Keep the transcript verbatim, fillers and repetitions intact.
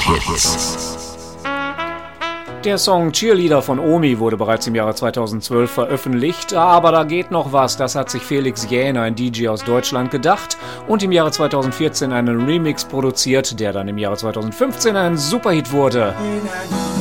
Hip-Hop-Hits. Der Song Cheerleader von Omi wurde bereits im Jahre zweitausendzwölf veröffentlicht, aber da geht noch was, das hat sich Felix Jähner, ein D J aus Deutschland, gedacht und im Jahre zweitausendvierzehn einen Remix produziert, der dann im Jahre zweitausendfünfzehn ein Superhit wurde.